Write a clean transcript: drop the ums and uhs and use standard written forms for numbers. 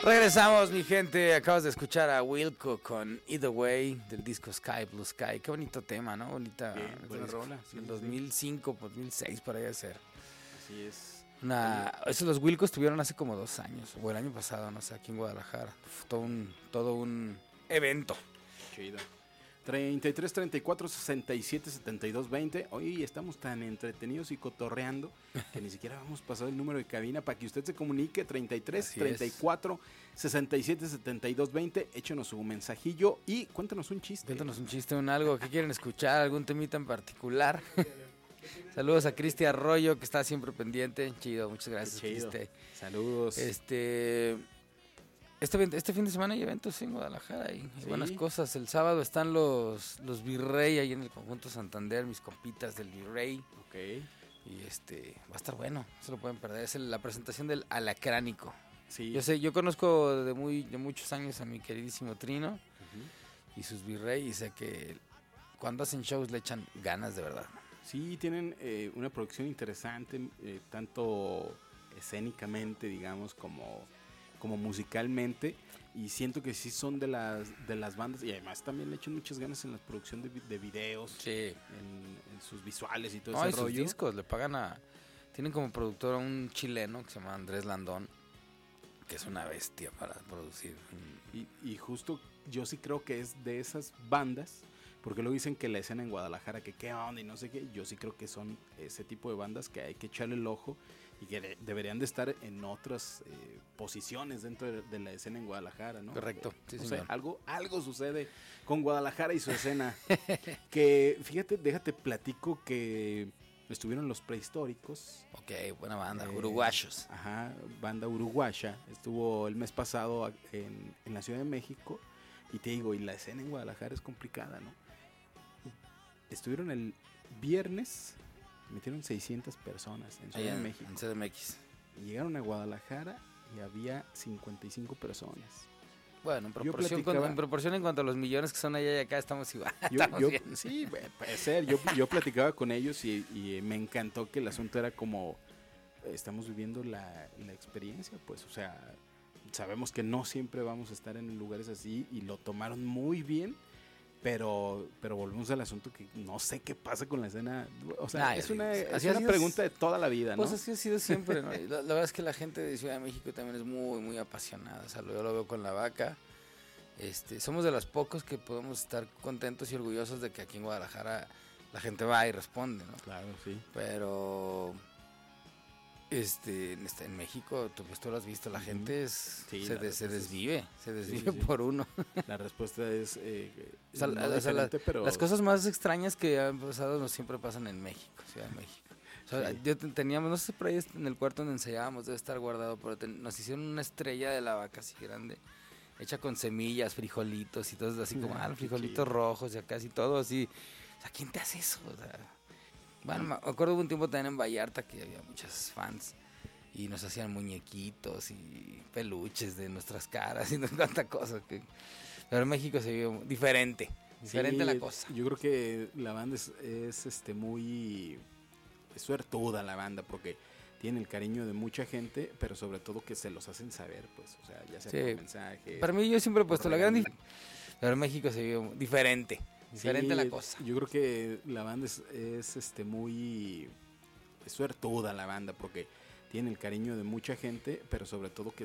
Regresamos, mi gente. Acabas de escuchar a Wilco con Either Way del disco Sky Blue Sky. Qué bonito tema, ¿no? Bonita rola. Sí, el 2005, 2006, por ahí de ser. Así es. Esos los Wilcos estuvieron hace como 2 años, o el año pasado, no sé, aquí en Guadalajara. Todo un evento. Chido. 33 34 67 72 20. Hoy estamos tan entretenidos y cotorreando que ni siquiera hemos pasado el número de cabina para que usted se comunique. 33 34 67 72 20. Échenos su mensajillo y cuéntanos un chiste. Cuéntanos un chiste, un algo que quieren escuchar, algún temita en particular. Saludos a Cristi Arroyo, que está siempre pendiente. Chido, muchas gracias, Cristi. Saludos. Este fin de semana hay eventos en Guadalajara, hay buenas cosas. El sábado están los Virrey ahí en el conjunto Santander, mis compitas del Virrey. Ok. Y va a estar bueno, no se lo pueden perder. Es la presentación del Alacránico. Sí. Yo conozco de muchos años a mi queridísimo Trino y sus Virrey, y sé que cuando hacen shows le echan ganas de verdad. Sí, tienen una producción interesante, tanto escénicamente, digamos, como musicalmente, y siento que sí son de las bandas, y además también le echan muchas ganas en la producción de videos, en sus visuales y todo ese rollo. Sus discos le pagan tienen como productor a un chileno que se llama Andrés Landón, que es una bestia para producir. Y justo yo sí creo que es de esas bandas, porque luego dicen que la escena en Guadalajara, que qué onda y no sé qué, yo sí creo que son ese tipo de bandas que hay que echarle el ojo y que deberían de estar en otras posiciones dentro de la escena en Guadalajara, ¿no? Correcto, sí, señor. Algo sucede con Guadalajara y su escena. Que, fíjate, déjate platico que estuvieron los Prehistóricos. Ok, buena banda, uruguayos. Ajá, banda uruguaya. Estuvo el mes pasado en la Ciudad de México. Y te digo, y la escena en Guadalajara es complicada, ¿no? Estuvieron el viernes, metieron 600 personas en Ciudad de México. En CDMX. Llegaron a Guadalajara y había 55 personas. Bueno, en proporción en cuanto a los millones que son allá y acá estamos igual. Sí, puede ser. Yo platicaba con ellos y me encantó que el asunto era como estamos viviendo la experiencia, pues, o sea, sabemos que no siempre vamos a estar en lugares así y lo tomaron muy bien. Pero volvemos al asunto que no sé qué pasa con la escena. O sea, es una pregunta de toda la vida, ¿no? Pues así ha sido siempre, ¿no? La verdad es que la gente de Ciudad de México también es muy, muy apasionada. O sea, yo lo veo con La Vaca. Somos de los pocos que podemos estar contentos y orgullosos de que aquí en Guadalajara la gente va y responde, ¿no? Claro, sí. Pero en México, tú lo has visto, la gente se desvive por uno. La respuesta es pero las cosas más extrañas que han pasado no siempre pasan en México, Ciudad de México. O sea, yo teníamos, no sé, por ahí en el cuarto donde ensayábamos, debe estar guardado, pero nos hicieron una estrella de La Vaca así grande, hecha con semillas, frijolitos y todo así como, frijolitos rojos y acá así todo así. O sea, ¿quién te hace eso? O sea, bueno, me acuerdo de un tiempo también en Vallarta que había muchos fans y nos hacían muñequitos y peluches de nuestras caras y no tanta cosa. Pero en México se vive diferente la cosa. Yo creo que la banda es muy suertuda la banda porque tiene el cariño de mucha gente, pero sobre todo que se los hacen saber, pues, o sea, ya sea por mensajes. Para mí yo siempre he puesto la gran diferencia, pero en México se vive diferente la cosa. Yo creo que la banda es muy suertuda la banda porque tiene el cariño de mucha gente, pero sobre todo que